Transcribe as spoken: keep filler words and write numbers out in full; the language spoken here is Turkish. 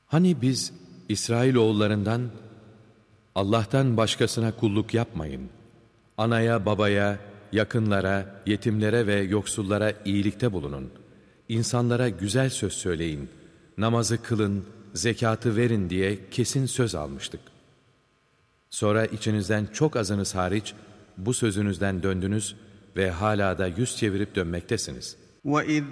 Hani biz İsrailoğullarından Allah'tan başkasına kulluk yapmayın, anaya, babaya, yakınlara, yetimlere ve yoksullara iyilikte bulunun, insanlara güzel söz söyleyin, namazı kılın, zekatı verin diye kesin söz almıştık. Sonra içinizden çok azınız hariç bu sözünüzden döndünüz ve hala da yüz çevirip dönmektesiniz. وَإِذْ